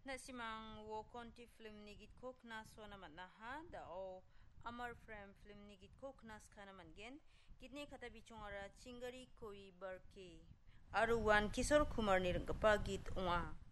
Nasimang wo konti film nigit koknas wana matnaha da o Amar Frame film nigit koknas kana mangen kitne kata bichungara chingari koi barke aruwan Kishore Kumar ni rangkapa git unga.